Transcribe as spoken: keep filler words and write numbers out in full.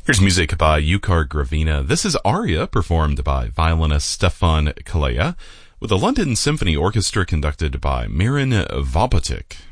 Here's music by Yukar Gravina. This is Aria, performed by violinist Stefan Kalea, with the London Symphony Orchestra conducted by Miran Vopotic.